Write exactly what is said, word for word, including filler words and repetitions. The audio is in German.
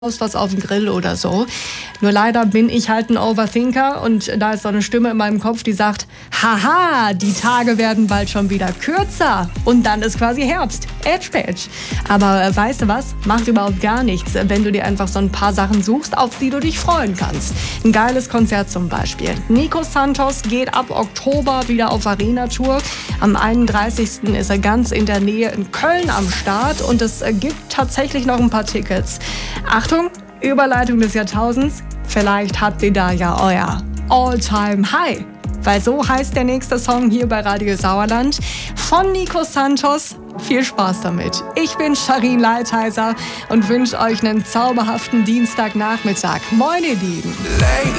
was auf den Grill oder so. Nur leider bin ich halt ein Overthinker und da ist so eine Stimme in meinem Kopf, die sagt, haha, die Tage werden bald schon wieder kürzer und dann ist quasi Herbst. Ätsch, pätsch. Aber äh, weißt du was? Macht überhaupt gar nichts, wenn du dir einfach so ein paar Sachen suchst, auf die du dich freuen kannst. Ein geiles Konzert zum Beispiel. Nico Santos geht ab Oktober wieder auf Arena-Tour. Am einunddreißigsten ist er ganz in der Nähe in Köln am Start und es äh, gibt tatsächlich noch ein paar Tickets. Achtung, Überleitung des Jahrtausends. Vielleicht habt ihr da ja euer All-Time-High. Weil so heißt der nächste Song hier bei Radio Sauerland von Nico Santos. Viel Spaß damit. Ich bin Sharin Leitheiser und wünsche euch einen zauberhaften Dienstagnachmittag. Moin, ihr Lieben.